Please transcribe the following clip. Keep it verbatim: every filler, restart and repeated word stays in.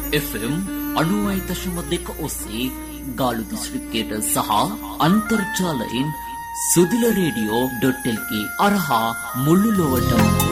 F M අනූයි දශම දෙක ඔස්සේ ගාලු දිස්ත්‍රික්කයට සහ අන්තර්ජාලයෙන් සුදිල රේඩියෝ ඩොට් එල් කේ අරහා මුළු ලොවටම